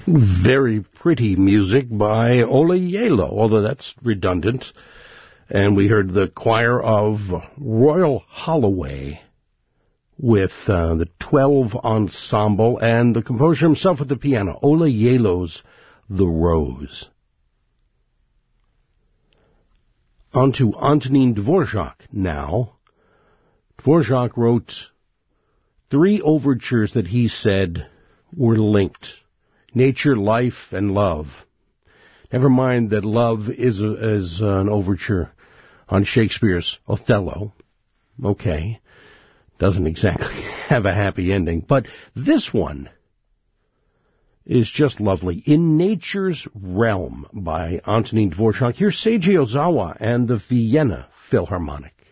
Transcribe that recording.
Very pretty music by Ola Yalo, although that's redundant. And we heard the choir of Royal Holloway with the 12 Ensemble and the composer himself at the piano, Ola Yalo's The Rose. On to Antonin Dvorak now. Dvorak wrote 3 overtures that he said were linked. Nature, life, and love. Never mind that love is an overture on Shakespeare's Othello. Okay. Doesn't exactly have a happy ending. But this one is just lovely. In Nature's Realm by Antonin Dvorak. Here's Seiji Ozawa and the Vienna Philharmonic.